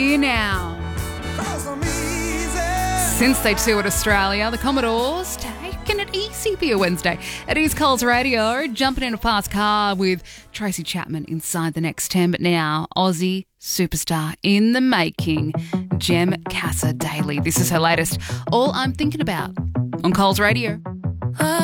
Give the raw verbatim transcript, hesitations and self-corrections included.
here now. Since they toured Australia, the Commodores taking it easy for your Wednesday. It is Coles Radio, jumping in a fast car with Tracy Chapman inside the next ten. But now, Aussie superstar in the making, Jem Cassar-Daley. This is her latest, All I'm Thinking About, on Coles Radio.